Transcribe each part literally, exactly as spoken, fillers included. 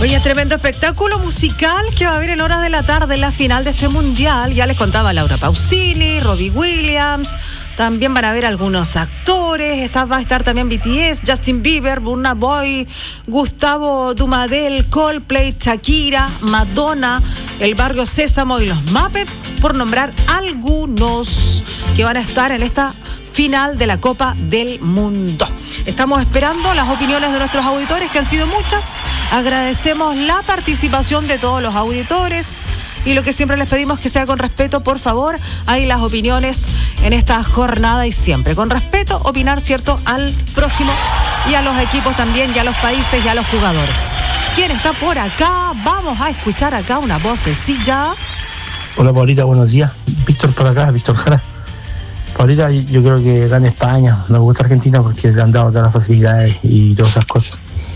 Oye, tremendo espectáculo musical que va a haber en horas de la tarde en la final de este mundial. Ya les contaba Laura Pausini, Robbie Williams. También van a haber algunos actores. Está, va a estar también B T S, Justin Bieber, Burna Boy, Gustavo Dumadel, Coldplay, Shakira, Madonna, el Barrio Sésamo y los Muppets, por nombrar algunos que van a estar en esta final de la Copa del Mundo. Estamos esperando las opiniones de nuestros auditores, que han sido muchas. Agradecemos la participación de todos los auditores y lo que siempre les pedimos que sea con respeto, por favor. Hay las opiniones en esta jornada y siempre con respeto, opinar, ¿cierto?, al prójimo y a los equipos también, y a los países y a los jugadores. ¿Quién está por acá? Vamos a escuchar acá una vocecilla. Hola, Paulita, buenos días. Víctor por acá, Víctor Jara. Paulita, yo creo que gana España. No me gusta Argentina porque le han dado todas las facilidades y todas esas cosas.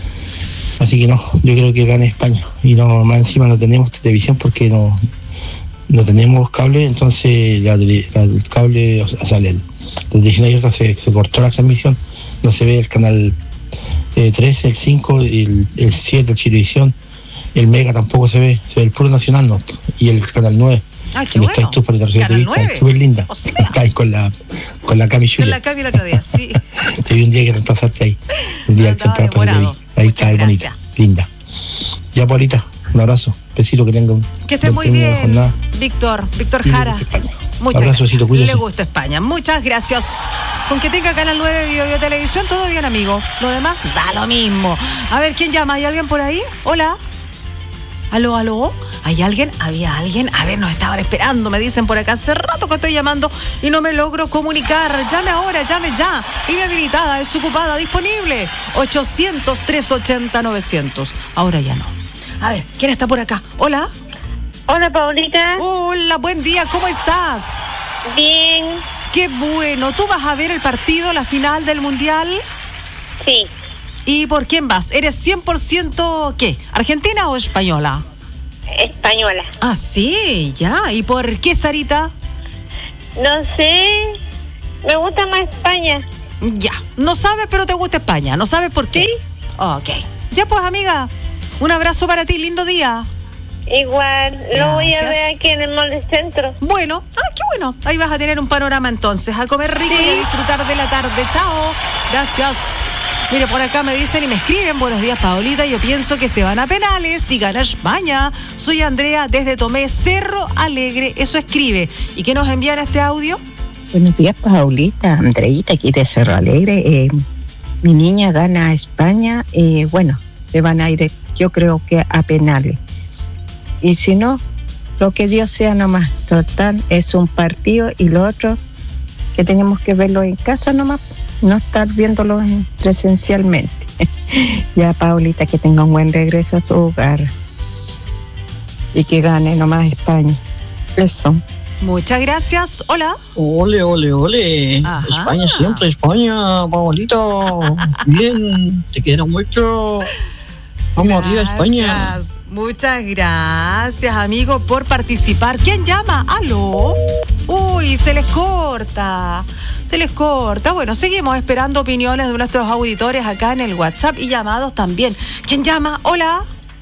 Así que no, yo creo que gane España. Y no, más encima no tenemos televisión porque no, no tenemos cable, entonces la, la, el cable, o sea, el, la televisión abierta se, se cortó la transmisión. No se ve el canal eh, tres, el cinco, el, el siete, el Chilevisión, el Mega tampoco se ve, se ve el puro nacional, no, y el canal nueve. Ah, qué bueno. Estás tú por el Canal nueve. Súper linda. O sea, estás con la con la Cami Julia. Con la Cami el otro día, sí. Te vi un día que reemplazaste ahí. Un día Andaba temprano para que te vi. Ahí está, ahí bonita, linda. Ya, Paulita, un abrazo. Besito, que tengan. Que esté muy bien, Víctor, Víctor Jara. Muchas abrazo, besito, cuídese. Le gusta España. Muchas gracias. Con que tenga Canal nueve Bio Bio Televisión, todo bien, amigo. Lo demás, da lo mismo. A ver, ¿quién llama? ¿Hay alguien por ahí? Hola. ¿Aló, aló? ¿Hay alguien? ¿Había alguien? A ver, nos estaban esperando, me dicen por acá. Hace rato que estoy llamando y no me logro comunicar. Llame ahora, llame ya. Línea habilitada, desocupada, disponible. ochocientos, trescientos ochenta, novecientos. Ahora ya no. A ver, ¿quién está por acá? Hola. Hola, Paulita. Hola, buen día, ¿cómo estás? Bien. Qué bueno. ¿Tú vas a ver el partido, la final del Mundial? Sí. ¿Y por quién vas? ¿Eres cien por ciento qué? ¿Argentina o española? Española. Ah, sí, ya. ¿Y por qué, Sarita? No sé. Me gusta más España. Ya. No sabes, pero te gusta España. ¿No sabes por qué? Sí. Ok. Ya pues, amiga. Un abrazo para ti. Lindo día. Igual. Gracias. Lo voy a ver aquí en el Mall del Centro. Bueno. Ah, qué bueno. Ahí vas a tener un panorama entonces. A comer rico, sí, y a disfrutar de la tarde. Chao. Gracias. Mire, por acá me dicen y me escriben: buenos días, Paulita, yo pienso que se van a penales y gana España. Soy Andrea desde Tomé, Cerro Alegre. Eso escribe. ¿Y qué nos envían este audio? Buenos días, Paulita, Andreita, aquí de Cerro Alegre. Eh, mi niña gana a España. Eh, bueno, se van a ir, yo creo que a penales. Y si no, lo que Dios sea nomás. Total, es un partido, y lo otro, que tenemos que verlo en casa nomás. No estar viéndolo presencialmente. Ya, Paulita, que tenga un buen regreso a su hogar y que gane nomás España. Eso. Muchas gracias. Hola. Ole, ole, ole. Ajá. España siempre, España, Paulita. Bien, te quiero mucho. Vamos arriba, España. Muchas gracias, amigo, por participar. ¿Quién llama? ¿Aló? Uy, se les corta. Se les corta. Bueno, seguimos esperando opiniones de nuestros auditores acá en el WhatsApp y llamados también. ¿Quién llama? Hola.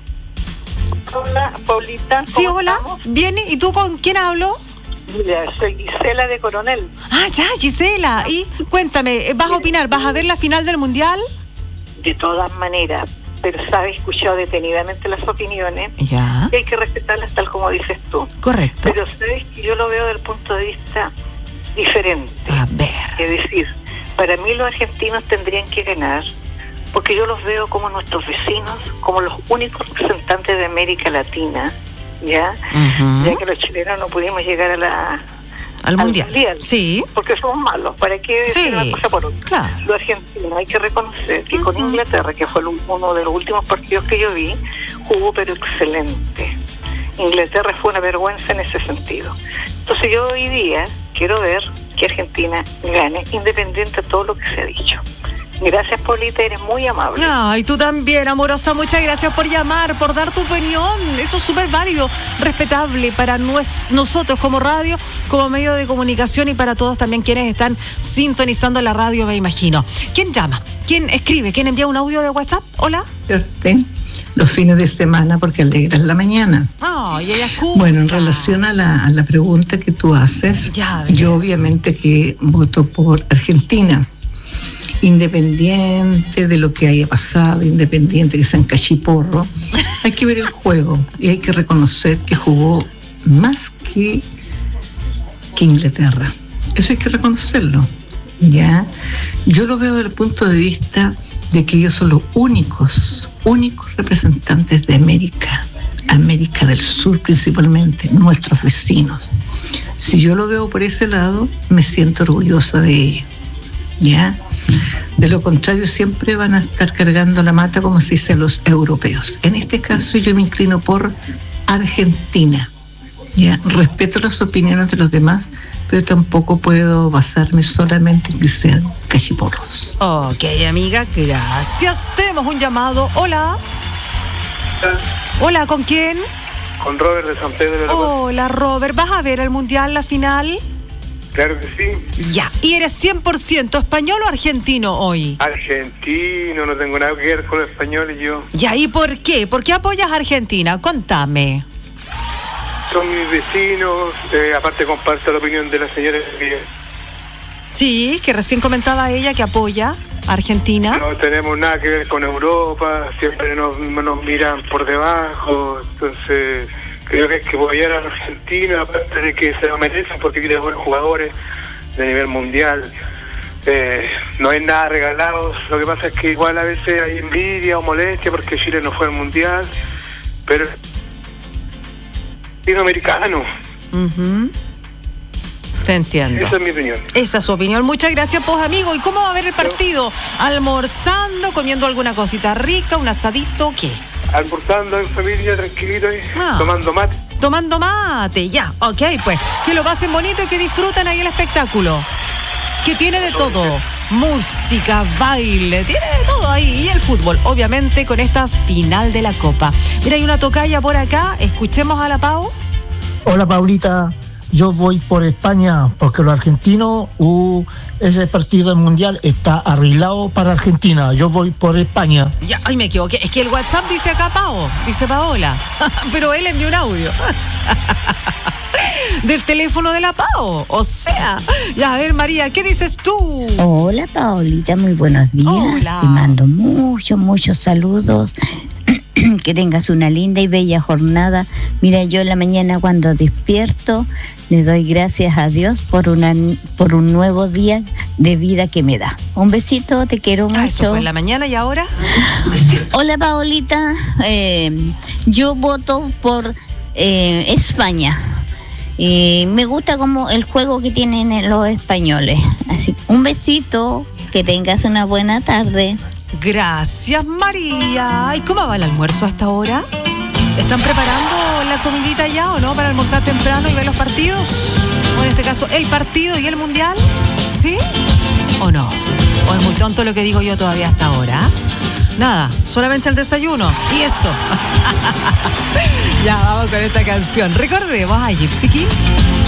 Hola, Paulita. Sí, hola. Estamos? Bien, ¿y tú con quién hablo? Mira, soy Gisela de Coronel. Ah, ya, Gisela. Y cuéntame, ¿vas a opinar? ¿Vas a ver la final del Mundial? De todas maneras, pero sabes, he escuchado detenidamente las opiniones. Ya. Y hay que respetarlas tal como dices tú. Correcto. Pero sabes que yo lo veo desde el punto de vista diferente. A ver. Es decir, para mí los argentinos tendrían que ganar, porque yo los veo como nuestros vecinos, como los únicos representantes de América Latina, ¿ya? Uh-huh. Ya que los chilenos no pudimos llegar a la... Al, al mundial. mundial. Sí. Porque somos malos. ¿Para qué decir sí, una cosa por otra? Claro. Los argentinos, hay que reconocer que uh-huh. con Inglaterra, que fue uno de los últimos partidos que yo vi, jugó pero excelente. Inglaterra fue una vergüenza en ese sentido. Entonces yo hoy día quiero ver que Argentina gane, independiente de todo lo que se ha dicho. Gracias, Paulita, eres muy amable. Ay, tú también, amorosa. Muchas gracias por llamar, por dar tu opinión. Eso es súper válido, respetable para nues- nosotros como radio, como medio de comunicación, y para todos también quienes están sintonizando la radio, me imagino. ¿Quién llama? ¿Quién escribe? ¿Quién envía un audio de WhatsApp? Hola. los fines de semana porque alegran la mañana. Oh, y ella escucha. Bueno, en relación a la, a la pregunta que tú haces, ya, yo obviamente que voto por Argentina. Independiente de lo que haya pasado, independiente que sean cachiporro, hay que ver el juego y hay que reconocer que jugó más que, que Inglaterra. Eso hay que reconocerlo, ¿ya? Yo lo veo desde el punto de vista de que ellos son los únicos, únicos representantes de América, América del Sur principalmente, nuestros vecinos. Si yo lo veo por ese lado, me siento orgullosa de ellos, ¿ya? De lo contrario, siempre van a estar cargando la mata como se dice los europeos. En este caso, yo me inclino por Argentina. Ya, respeto las opiniones de los demás, pero tampoco puedo basarme solamente en que sean cachiporros. Ok, amiga, gracias. Tenemos un llamado. Hola. Hola, ¿con quién? Con Robert de San Pedro de la Paz. Hola, Robert. ¿Vas a ver el Mundial, la final? Claro que sí. Ya. ¿Y eres cien por ciento español o argentino hoy? Argentino, no tengo nada que ver con los españoles yo. Ya, ¿y por qué? ¿Por qué apoyas a Argentina? Contame. Son mis vecinos, eh, aparte comparto la opinión de la señora que... Sí, que recién comentaba ella que apoya a Argentina. No tenemos nada que ver con Europa, siempre nos, nos miran por debajo, entonces... Creo que hay que apoyar a los argentinos, aparte de que se lo merecen porque tienen buenos jugadores de nivel mundial. Eh, no es nada regalado, lo que pasa es que igual a veces hay envidia o molestia porque Chile no fue al mundial, pero latinoamericano. Uh-huh. Te entiendo. Esa es mi opinión. Esa es su opinión. Muchas gracias, pues, amigo. ¿Y cómo va a ver el partido? ¿Almorzando, comiendo alguna cosita rica, un asadito, qué? Almorzando en familia, tranquilito ahí, ah. tomando mate. Tomando mate, ya, ok, pues. Que lo pasen bonito y que disfruten ahí el espectáculo. Que tiene de todo. Música, baile, tiene de todo ahí. Y el fútbol, obviamente, con esta final de la Copa. Mira, hay una tocaya por acá. Escuchemos a la Pau. Hola, Paulita. Yo voy por España porque los argentinos, uh, ese partido del Mundial está arreglado para Argentina. Yo voy por España. Ya, ay, me equivoqué. Es que el WhatsApp dice acá Pao, dice Paola. Pero él envió un audio. Del teléfono de la Pao. O sea, ya, a ver, María, ¿qué dices tú? Hola, Paolita, muy buenos días. Hola. Te mando muchos, muchos saludos. Que tengas una linda y bella jornada. Mira, yo en la mañana cuando despierto le doy gracias a Dios por una por un nuevo día de vida que me da. Un besito, te quiero mucho. Ah, eso fue en la mañana. ¿Y ahora? Hola, Paolita, eh, yo voto por eh, España. Y me gusta como el juego que tienen los españoles. Así, un besito, que tengas una buena tarde. Gracias, María. ¿Y cómo va el almuerzo hasta ahora? ¿Están preparando la comidita ya o no para almorzar temprano y ver los partidos? O en este caso, el partido y el mundial. ¿Sí? ¿O no? ¿O es muy tonto lo que digo yo todavía hasta ahora? Nada, solamente el desayuno. Y eso. Ya, vamos con esta canción. Recordemos a Gypsy King.